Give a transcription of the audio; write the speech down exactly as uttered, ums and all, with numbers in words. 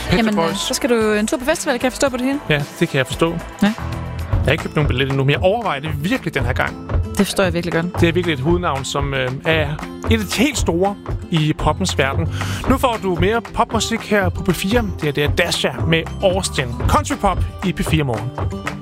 Jamen, Boys. så skal du en tur på festival, kan jeg forstå på det hele? Ja, det kan jeg forstå. Ja. Jeg har ikke købt nogen billetter endnu, men jeg overvejer det virkelig den her gang. Det forstår jeg virkelig godt. Det er virkelig et hovednavn, som øh, er et af de helt store i poppens verden. Nu får du mere popmusik her på P fire. Det er, det er Dasha med Austin. Country Pop i P fire Morgen.